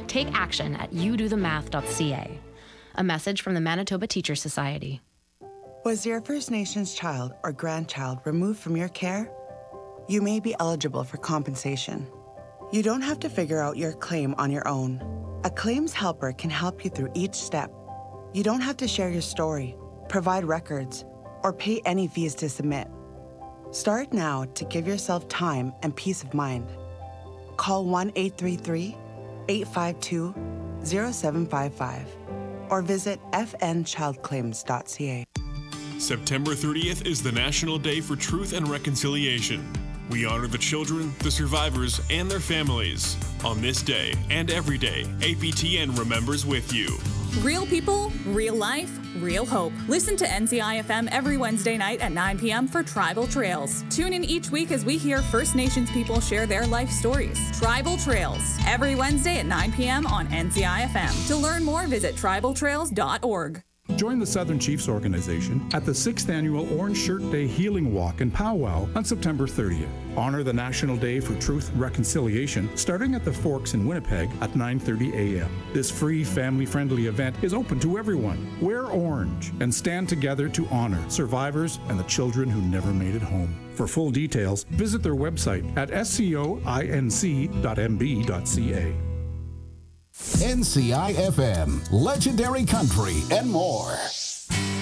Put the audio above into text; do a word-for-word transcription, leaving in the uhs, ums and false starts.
Take action at you do the math dot c a. A message from the Manitoba Teachers Society. Was your First Nations child or grandchild removed from your care? You may be eligible for compensation. You don't have to figure out your claim on your own. A claims helper can help you through each step. You don't have to share your story, provide records, or pay any fees to submit. Start now to give yourself time and peace of mind. Call one eight three three, eight five two, zero seven five five or visit f n child claims dot c a. September thirtieth is the National Day for Truth and Reconciliation. We honor the children, the survivors, and their families. On this day and every day, A P T N remembers with you. Real people, real life, real hope. Listen to N C I F M every Wednesday night at nine p.m. for Tribal Trails. Tune in each week as we hear First Nations people share their life stories. Tribal Trails, every Wednesday at nine p.m. on N C I F M. To learn more, visit tribal trails dot org. Join the Southern Chiefs Organization at the sixth Annual Orange Shirt Day Healing Walk in Powwow on September thirtieth. Honor the National Day for Truth and Reconciliation starting at the Forks in Winnipeg at nine thirty a.m. This free, family-friendly event is open to everyone. Wear orange and stand together to honor survivors and the children who never made it home. For full details, visit their website at scoinc dot m b dot c a. N C I F M, legendary country and more.